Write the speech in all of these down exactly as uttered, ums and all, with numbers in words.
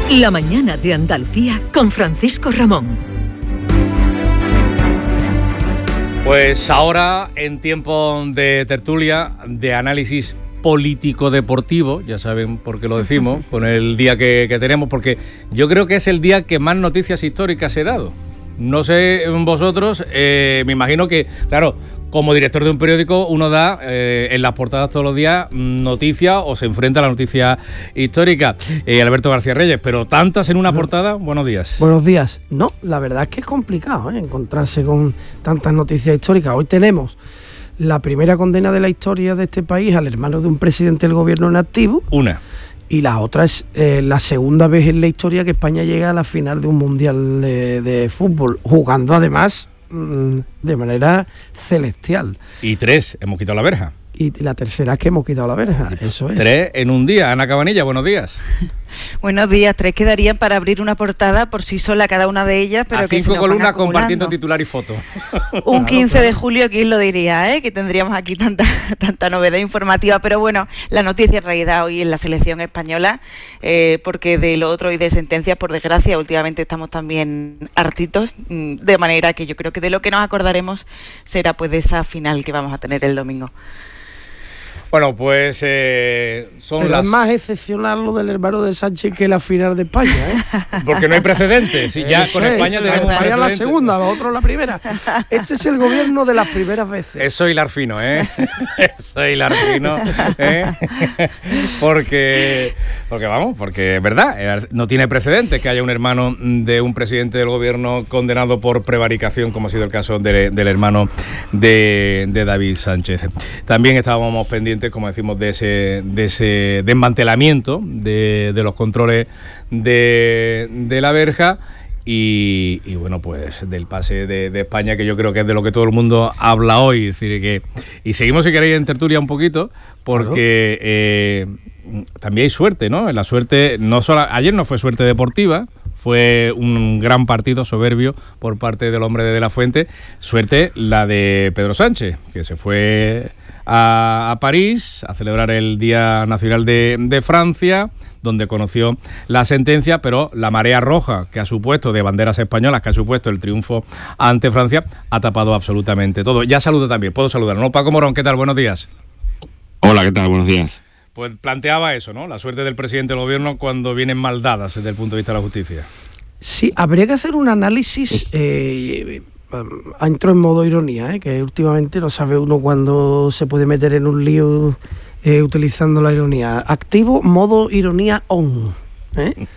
La mañana de Andalucía con Francisco Ramón. Pues ahora, en tiempo de tertulia, de análisis político-deportivo, ya saben por qué lo decimos, con el día que, que tenemos, porque yo creo que es el día que más noticias históricas he dado. No sé vosotros, eh, me imagino que, claro, como director de un periódico uno da eh, en las portadas todos los días noticias o se enfrenta a la noticia histórica. Eh, Alberto García Reyes, pero tantas en una portada, buenos días. Buenos días. No, la verdad es que es complicado ¿eh? encontrarse con tantas noticias históricas. Hoy tenemos la primera condena de la historia de este país al hermano de un presidente del gobierno en activo. Una. Y la otra es eh, la segunda vez en la historia que España llega a la final de un mundial de, de fútbol, jugando además mmm, de manera celestial. Y tres, hemos quitado la verja. Y la tercera es que hemos quitado la verja, eso es. Tres en un día. Ana Cabanilla, buenos días. Buenos días, tres quedarían para abrir una portada por sí sola cada una de ellas, pero a que cinco se columnas compartiendo titular y foto. Un quince de julio, ¿quién lo diría? ¿eh? Que tendríamos aquí tanta tanta novedad informativa, pero bueno, la noticia en realidad hoy en la selección española, eh, porque de lo otro y de sentencias, por desgracia, últimamente estamos también hartitos, de manera que yo creo que de lo que nos acordaremos será pues de esa final que vamos a tener el domingo. Bueno, pues eh, son Pero las... es más excepcional lo del hermano de Sánchez que la final de España, ¿eh? Porque no hay precedentes. Si ya con es, España tenemos España precedentes. la segunda, los otros la primera. Este es el gobierno de las primeras veces. Eso hilar fino, ¿eh? Eso hilar fino, ¿eh? Porque, porque vamos, porque es verdad, no tiene precedentes que haya un hermano de un presidente del gobierno condenado por prevaricación, como ha sido el caso de, del hermano de, de David Sánchez. También estábamos pendientes, como decimos, de ese, de ese desmantelamiento de, de los controles de, de la verja y, y bueno, pues del pase de, de España, que yo creo que es de lo que todo el mundo habla hoy. Es decir, que, y seguimos, si queréis, en tertulia un poquito, porque eh, también hay suerte, ¿no? La suerte, no solo, ayer no fue suerte deportiva, fue un gran partido soberbio por parte del hombre de De la Fuente. Suerte la de Pedro Sánchez, que se fue a, a París a celebrar el Día Nacional de, de Francia, donde conoció la sentencia, pero la marea roja que ha supuesto, de banderas españolas, que ha supuesto el triunfo ante Francia, ha tapado absolutamente todo. Ya saludo también, puedo saludar, ¿no? Paco Morón, ¿qué tal? Buenos días. Hola, ¿qué tal? Buenos días. Pues planteaba eso, ¿no? La suerte del presidente del gobierno cuando vienen mal dadas desde el punto de vista de la justicia. Sí, habría que hacer un análisis, eh, entro en modo ironía, ¿eh? Que últimamente no sabe uno cuándo se puede meter en un lío eh, utilizando la ironía. Activo, modo ironía on. ¿eh? eh,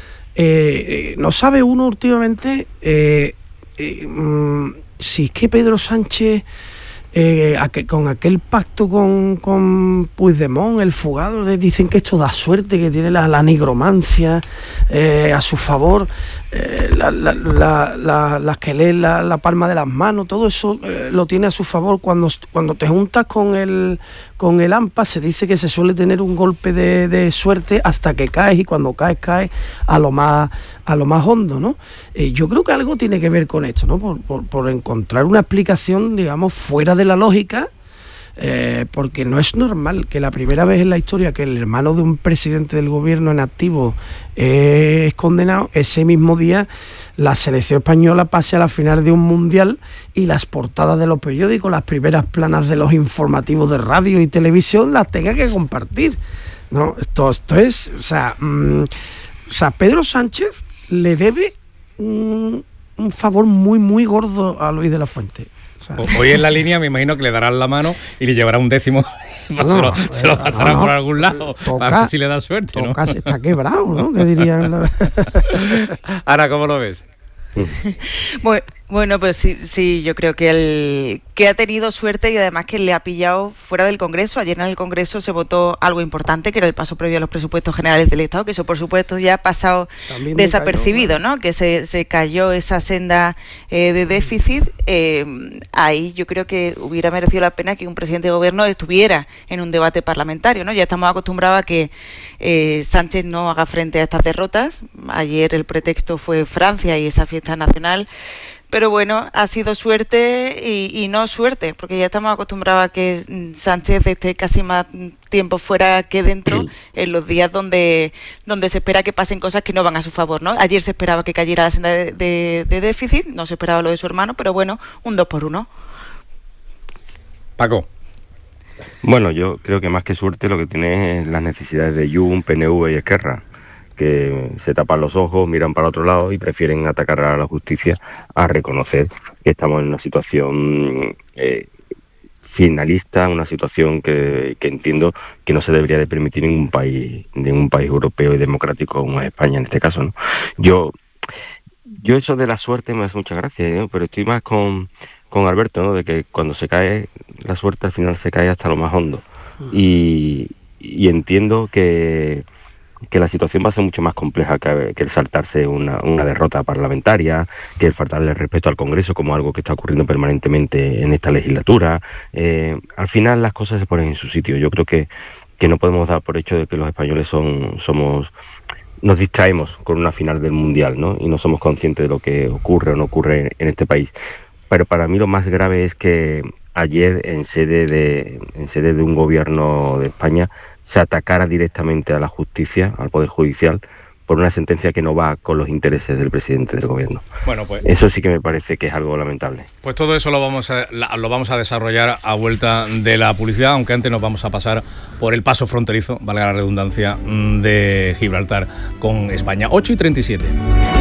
eh, no sabe uno últimamente eh, eh, mm, si es que Pedro Sánchez... Eh, a que, con aquel pacto con, con Puigdemont, el fugado, le dicen que esto da suerte, que tiene la, la nigromancia eh, a su favor, eh, la, la, la, la, las que leen la, la palma de las manos, todo eso eh, lo tiene a su favor. Cuando, cuando te juntas con el, con el A M P A, se dice que se suele tener un golpe de, de suerte hasta que caes, y cuando caes, caes a lo más, a lo más hondo, ¿no? Eh, yo creo que algo tiene que ver con esto, ¿no? Por, por, por encontrar una explicación, digamos, fuera de la lógica, eh, porque no es normal que la primera vez en la historia que el hermano de un presidente del gobierno en activo eh, es condenado, ese mismo día la selección española pase a la final de un mundial y las portadas de los periódicos, las primeras planas de los informativos de radio y televisión las tenga que compartir, ¿no? Esto, esto es, o sea, mmm, o sea, Pedro Sánchez le debe un, un favor muy, muy gordo a Luis de la Fuente. O sea, hoy en la línea me imagino que le darán la mano y le llevará un décimo, no, se lo, se lo pasarán no, no, por algún lado, toca, para ver si le da suerte, ¿no? Toca, se está quebrado, ¿no? ¿Qué dirían? La... Ana, ¿cómo lo ves? Bueno, bueno, pues sí, sí, yo creo que el que ha tenido suerte y además que le ha pillado fuera del Congreso. Ayer en el Congreso se votó algo importante, que era el paso previo a los presupuestos generales del Estado, que eso por supuesto ya ha pasado también desapercibido, cayó, ¿no? ¿no? Que se, se cayó esa senda eh, de déficit. Eh, ahí yo creo que hubiera merecido la pena que un presidente de gobierno estuviera en un debate parlamentario, ¿no? Ya estamos acostumbrados a que eh, Sánchez no haga frente a estas derrotas. Ayer el pretexto fue Francia y esa fiesta nacional. pero bueno, ha sido suerte y, y no suerte, porque ya estamos acostumbrados a que Sánchez esté casi más tiempo fuera que dentro en los días donde, donde se espera que pasen cosas que no van a su favor, ¿no? Ayer se esperaba que cayera la senda de, de, de déficit, no se esperaba lo de su hermano, pero bueno, un dos por uno. Paco. Bueno, yo creo que más que suerte lo que tiene es las necesidades de Junts, P N V y Esquerra, que se tapan los ojos, miran para otro lado y prefieren atacar a la justicia a reconocer que estamos en una situación eh, finalista, una situación que, que entiendo que no se debería de permitir en ningún país, ningún país europeo y democrático como es España en este caso, ¿no? Yo, yo eso de la suerte me hace mucha gracia, ¿no? Pero estoy más con, con Alberto, ¿no? De que cuando se cae la suerte al final se cae hasta lo más hondo. Y, y entiendo que que la situación va a ser mucho más compleja que, que el saltarse una, una derrota parlamentaria, que el faltarle el respeto al Congreso como algo que está ocurriendo permanentemente en esta legislatura. Eh, al final las cosas se ponen en su sitio. Yo creo que, que no podemos dar por hecho de que los españoles son somos nos distraemos con una final del Mundial, ¿no? Y no somos conscientes de lo que ocurre o no ocurre en este país. Pero para mí lo más grave es que ayer en sede de en sede de un gobierno de España se atacara directamente a la justicia, al Poder Judicial, por una sentencia que no va con los intereses del presidente del gobierno. Bueno, pues eso sí que me parece que es algo lamentable. Pues todo eso lo vamos a, lo vamos a desarrollar a vuelta de la publicidad, aunque antes nos vamos a pasar por el paso fronterizo, valga la redundancia, de Gibraltar con España. ocho y treinta y siete.